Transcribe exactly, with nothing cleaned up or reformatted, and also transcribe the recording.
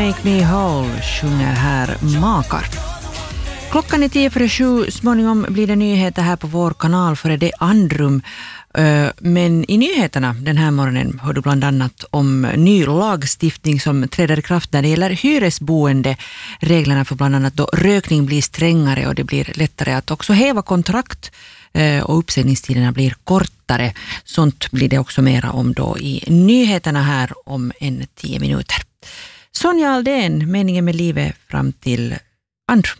Make Me Whole sjunger här Makar. Klockan är tio före sju, småningom blir det nyheter här på vår kanal för det Andrum. Men i nyheterna den här morgonen hör du bland annat om ny lagstiftning som träder i kraft när det gäller hyresboende. Reglerna för bland annat då rökning blir strängare och det blir lättare att också häva kontrakt och uppsägningstiderna blir kortare. Sånt blir det också mera om då i nyheterna här om en tio minuter. Sonja Aldén, meningen med livet fram till Andrum.